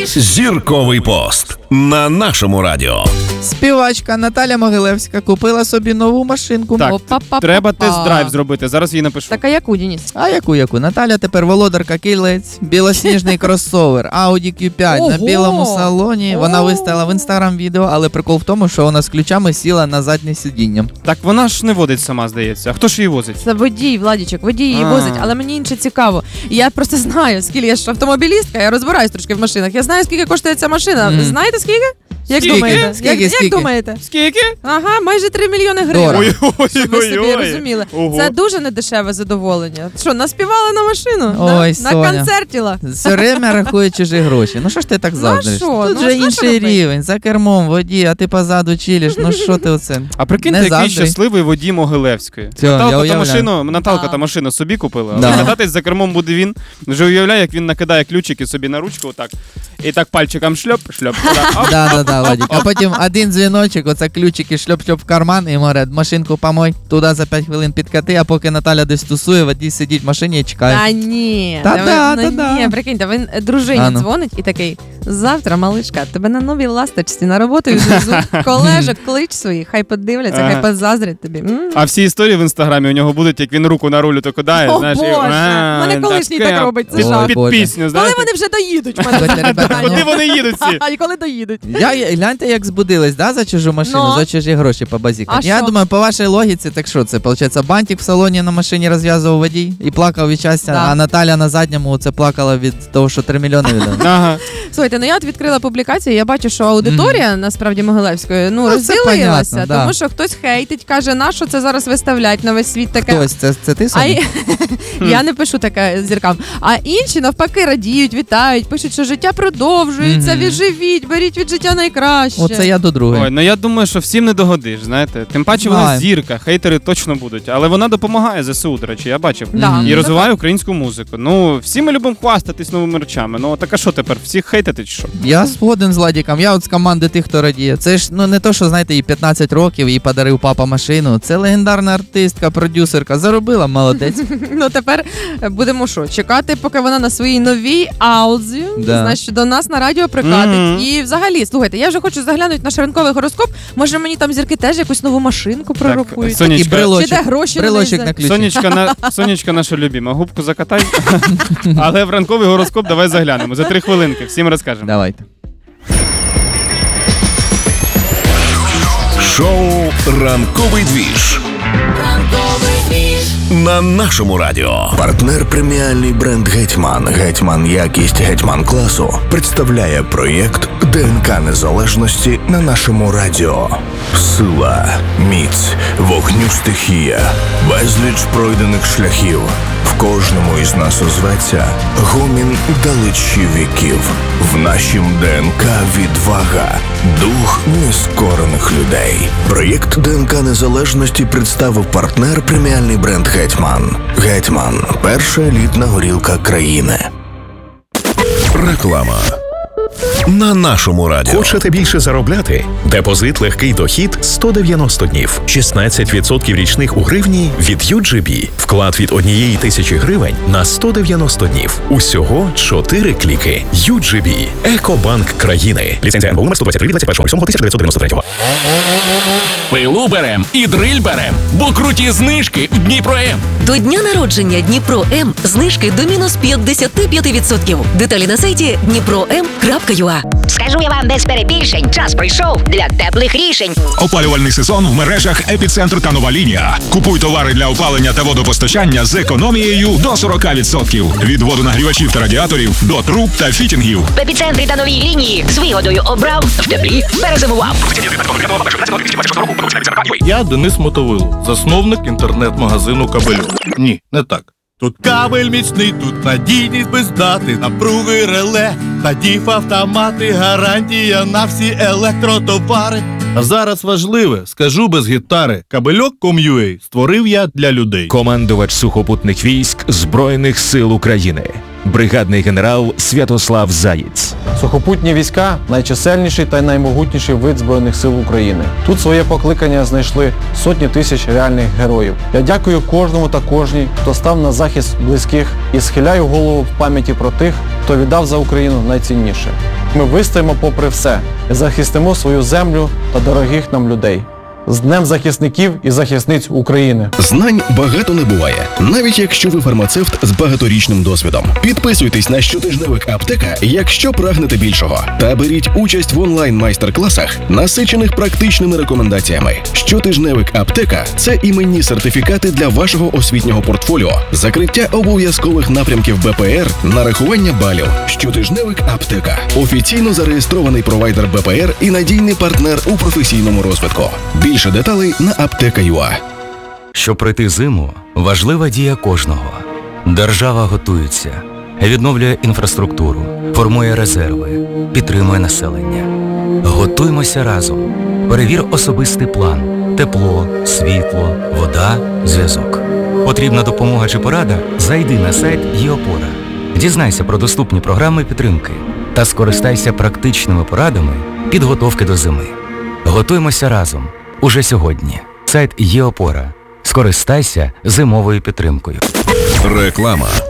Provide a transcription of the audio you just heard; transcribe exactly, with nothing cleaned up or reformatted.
Зірковий пост на нашому радіо. Співачка Наталя Могилевська купила собі нову машинку. Так, Опа-па-па-па. треба тест-драйв зробити, зараз їй напишу. Так, а яку, Денис? А яку яку? Наталя тепер володарка кілець, білосніжний кросовер, Audi кю п'ять на Ого! білому салоні. Вона виставила в інстаграм відео, але прикол в тому, що вона з ключами сіла на заднє сидіння. Так вона ж не водить сама, здається. А хто ж її возить? Це водій, Владічок, водій її А. возить, але мені інше цікаво. Я просто знаю, скільки я ж автомобілістка, я розбираюсь трошки в машинах. Я знаю, скільки коштує ця машина. Мгм. Знаєте, скільки? Як Скільки? думаєте? Скільки, як, скільки? як думаєте? Скільки? Ага, майже три мільйони гривень. Дорого. Щоб ви собі розуміли. Ого. Це дуже недешеве задоволення. Що, наспівали на машину? Ой, да? На Соня. концертіла? Все время рахує чужі гроші. Ну що ж ти так завжди? що? Тут Ну, же що ж інший робити? рівень, за кермом, водій, а ти позаду чилиш. Ну що ти оце? А прикиньте, Не який завжди. щасливий водій Могилевської. Цього, я Наталка, та уявляю. машину, Наталка Да. та машину собі купила, але Да. кататись за кермом буде він. Вже уявляю, як він накидає ключики собі на ручку, отак. І так пальчиком шльоп, шльоп. отак, оп. Да, да, да, Владик. А потім один дзвіночок, оце ключики шльоп-шльоп в карман і говорять, машинку помой, туди за п'ять хвилин підкати, а поки Наталя десь тусує, водій сидить в машині і чекає. Та ні. Та ви- да, ну, та да. Ні, прикиньте, він дружині А ну. дзвонить і такий: завтра, малишка, тебе на новій ласточці на роботу відвезу. Колежок, клич своїх, хай подивляться, Ага. хай позаздрять тобі. М? А всі історії в інстаграмі у нього будуть, як він руку на рулю то кидає, О, знаєш, і, Боже, а, мене він колишній таке, так робить, це під, жах. під Ой, Боже. пісню, Коли знаєте? вони вже доїдуть? в мене Слухайте, таке ребята, питання. Куди вони їдуть всі? А і коли доїдуть? Я, гляньте, як збудились, да, за чужу машину, Ну. за чужі гроші по базікам. А Я що? думаю, по вашій логіці, так що це, виходить, бантик в салоні на машині розв'язував водій і плакав від щастя, Да. а Наталя на задньому це плакала від того, що три мільйони віддали. Ага. Слухайте, ну я от відкрила публікацію, я бачу, що аудиторія, насправді, Могилевської, ну, Ну, це розділилася, понятно, да. тому що хтось хейтить, каже, на що це зараз виставлять на весь світ таке. Хтось, це, це ти, А Соня? й- я не пишу таке зіркам. А інші навпаки радіють, вітають, пишуть, що життя продовжується, Мгм. відживіть, беріть від життя найкраще. Оце я до другої. Ой, ну я думаю, що всім не догодиш, знаєте. Тим паче вона Знаю. зірка, хейтери точно будуть. Але вона допомагає ЗСУ, до речі, я бачив. Да. Мгм. І розвиває українську музику. Ну, всі ми любимо хвастатись новими речами. Ну, так а що тепер? Всіх хейтити чи що? Я згоден з Владіком, я от з команди тих, хто радіє. Це ж ну не то, що знаєте, їй п'ятнадцять років, їй подарив папа машину. Це легендарна артистка, продюсерка. Заробила, молодець. Ну тепер будемо що, чекати, поки вона на своїй новій аудзі, Да. значить, до нас на радіо прикатить. Мгм. І взагалі, слухайте, я вже хочу заглянути на ранковий гороскоп. Може мені там зірки теж якусь нову машинку пророкують? Так, Сонечка, І брелочок, Чи де гроші брелочок на на ключі. Сонечка, на, Сонечка наша любима. Губку закатай. Але в ранковий гороскоп давай заглянемо. За три хвилинки. Всім розкажемо. Давайте. Шоу «Ранковий двіж» на нашому радіо. Партнер преміальний бренд «Гетьман». «Гетьман» якість «Гетьман» класу представляє проєкт ДНК незалежності на нашому радіо. Сила, міць, вогню стихія, безліч пройдених шляхів. В кожному із нас озветься гомін далечі віків. В нашім ДНК відвага, дух нескорених людей. Проєкт ДНК незалежності представив партнер преміальний бренд «Гетьман». «Гетьман» – перша елітна горілка країни. Реклама на нашому радіо. Хочете більше заробляти? Депозит «Легкий дохід» сто дев'яносто днів. шістнадцять відсотків річних у гривні від ю джі бі. Вклад від однієї тисячі гривень на сто дев'яносто днів. Усього чотири кліки. ю джі бі. Екобанк країни. Ліцензія ен бе у номер сто двадцять три від двадцять першого лютого тисяча дев'ятсот дев'яносто третього. Пилу берем і дриль берем, бо круті знижки в Дніпро-М. До дня народження Дніпро-М знижки до мінус п'ятдесят п'ять відсотків. Деталі на сайті дніпро ем крапка ю а. Скажу я вам без перебільшень, час прийшов для теплих рішень. Опалювальний сезон в мережах «Епіцентр» та «Нова лінія». Купуй товари для опалення та водопостачання з економією до сорок відсотків. Від водонагрівачів та радіаторів до труб та фітінгів. В епіцентрі та новій лінії з вигодою обрав, в теплі перезимував. Я Денис Мотовило, засновник інтернет-магазину «Кабельок». Ні, не так. Тут кабель міцний, тут надійність без дати, напруги реле, та діф-автомати, гарантія на всі електротовари. А зараз важливе, скажу без гітари, кабельок крапка ком крапка ю а створив я для людей. Командувач сухопутних військ Збройних сил України. Бригадний генерал Святослав Заєць. Сухопутні війська – найчисельніший та наймогутніший вид Збройних сил України. Тут своє покликання знайшли сотні тисяч реальних героїв. Я дякую кожному та кожній, хто став на захист близьких, і схиляю голову в пам'яті про тих, хто віддав за Україну найцінніше. Ми вистоїмо попри все і захистимо свою землю та дорогих нам людей. З Днем захисників і захисниць України! Знань багато не буває, навіть якщо ви фармацевт з багаторічним досвідом. Підписуйтесь на щотижневик Аптека, якщо прагнете більшого. Та беріть участь в онлайн-майстер-класах, насичених практичними рекомендаціями. Щотижневик Аптека – це іменні сертифікати для вашого освітнього портфоліо, закриття обов'язкових напрямків Б П Р, нарахування балів. Щотижневик Аптека – офіційно зареєстрований провайдер Б П Р і надійний партнер у професійному розвитку. Більше деталей на аптека крапка ю а. Щоб пройти зиму, важлива дія кожного. Держава готується, відновлює інфраструктуру, формує резерви, підтримує населення. Готуймося разом. Перевір особистий план. Тепло, світло, вода, зв'язок. Потрібна допомога чи порада? Зайди на сайт ЄОПОРА. Дізнайся про доступні програми підтримки та скористайся практичними порадами підготовки до зими. Готуймося разом. Уже сьогодні. Сайт ЄОПОРА. Скористайся зимовою підтримкою. Реклама.